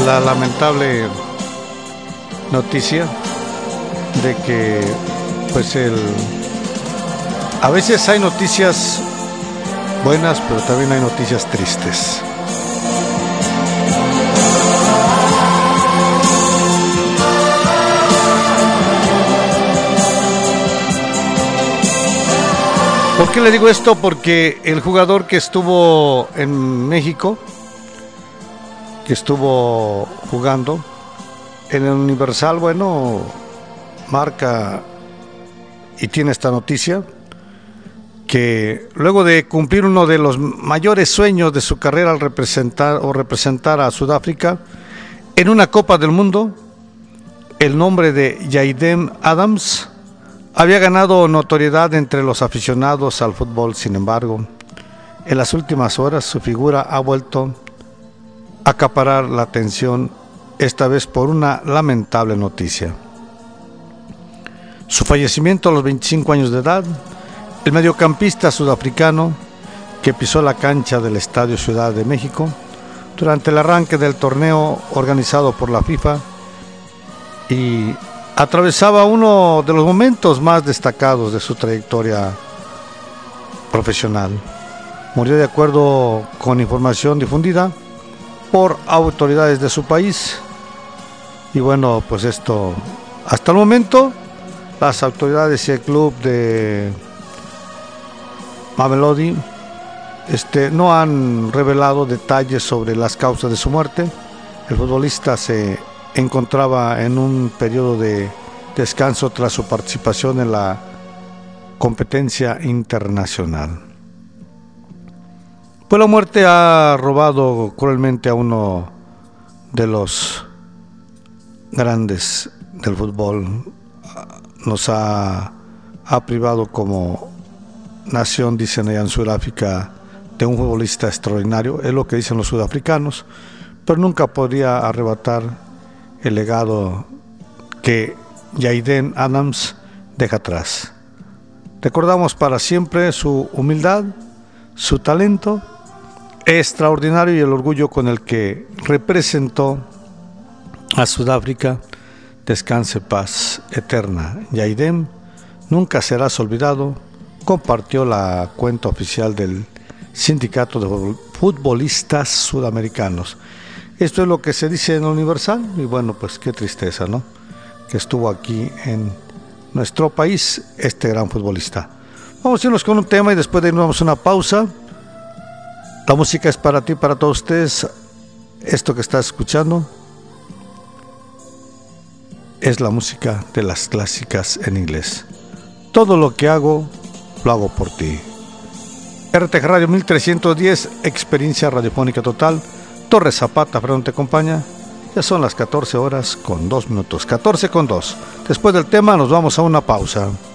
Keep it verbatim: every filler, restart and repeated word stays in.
la lamentable noticia de que pues el a veces hay noticias buenas, pero también hay noticias tristes. ¿Por qué le digo esto? Porque el jugador que estuvo en México, que estuvo jugando en el Universal, bueno, marca y tiene esta noticia, que luego de cumplir uno de los mayores sueños de su carrera al representar o representar a Sudáfrica en una Copa del Mundo, el nombre de Jaden Adams había ganado notoriedad entre los aficionados al fútbol. Sin embargo, en las últimas horas su figura ha vuelto a acaparar la atención, esta vez por una lamentable noticia. Su fallecimiento a los veinticinco años de edad. El mediocampista sudafricano que pisó la cancha del Estadio Ciudad de México durante el arranque del torneo organizado por la FIFA y atravesaba uno de los momentos más destacados de su trayectoria profesional. Murió de acuerdo con información difundida por autoridades de su país. Y bueno, pues esto, hasta el momento, las autoridades y el club de Mamelodi este, no han revelado detalles sobre las causas de su muerte. El futbolista se encontraba en un periodo de descanso tras su participación en la competencia internacional. Pues la muerte ha robado cruelmente a uno de los grandes del fútbol. Nos ha, ha privado como nación, dicen allá en Sudáfrica, de un futbolista extraordinario. Es lo que dicen los sudafricanos, pero nunca podría arrebatar el legado que Jaden Adams deja atrás. Recordamos para siempre su humildad, su talento extraordinario y el orgullo con el que representó a Sudáfrica. Descanse paz eterna. Jaden nunca serás olvidado. Compartió la cuenta oficial del Sindicato de Futbolistas Sudamericanos. Esto es lo que se dice en Universal, y bueno, pues qué tristeza, ¿no? Que estuvo aquí en nuestro país este gran futbolista. Vamos a irnos con un tema y después de ahí nos vamos a una pausa. La música es para ti, para todos ustedes. Esto que estás escuchando es la música de las clásicas en inglés. Todo lo que hago, lo hago por ti. R T G Radio mil trescientos diez, experiencia radiofónica total. Torres Zapata, Fernando te acompaña. Ya son las catorce horas con dos minutos, catorce con dos. Después del tema nos vamos a una pausa.